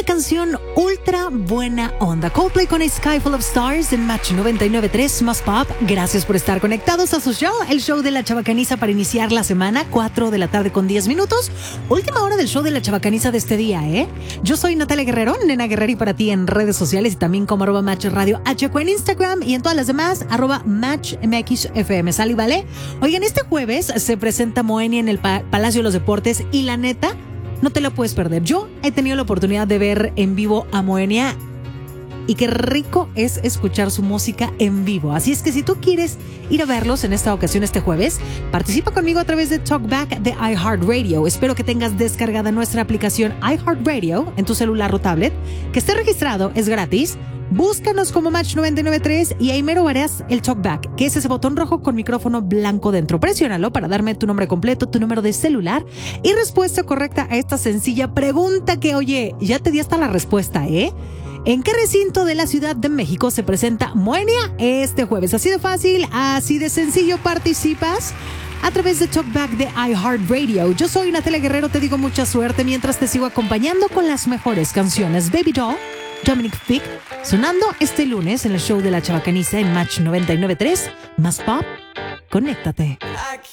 canción ultra buena onda. Coldplay con A Sky Full of Stars en Match 99.3 más Pop. Gracias por estar conectados a su show, el show de la Chabacaniza, para iniciar la semana, 4 de la tarde con 10 minutos. Última hora del show de la Chabacaniza de este día, ¿eh? Yo soy Natalia Guerrero, Nena Guerrero, y para ti en redes sociales y también como @Match Radio HQ en Instagram y en todas las demás, @MatchMXFM. ¿Sale y vale? Oigan, este jueves se presenta Moenia en el Palacio de los Deportes y la neta, no te lo puedes perder. Yo he tenido la oportunidad de ver en vivo a Moenia y qué rico es escuchar su música en vivo. Así es que si tú quieres ir a verlos en esta ocasión este jueves, participa conmigo a través de Talkback de iHeartRadio. Espero que tengas descargada nuestra aplicación iHeartRadio en tu celular o tablet, que esté registrado, es gratis. Búscanos como Match 99.3 y ahí mero verás el Talkback, que es ese botón rojo con micrófono blanco dentro. Presiónalo para darme tu nombre completo, tu número de celular y respuesta correcta a esta sencilla pregunta que, oye, ya te di hasta la respuesta, ¿eh? ¿En qué recinto de la Ciudad de México se presenta Moenia este jueves? Así de fácil, así de sencillo, participas a través de Talkback de iHeartRadio. Yo soy Natalia Guerrero, te digo mucha suerte mientras te sigo acompañando con las mejores canciones. Baby Doll, Dominic Fike, sonando este lunes en el show de la Chabacaniza en Match 99.3 más Pop. Conéctate.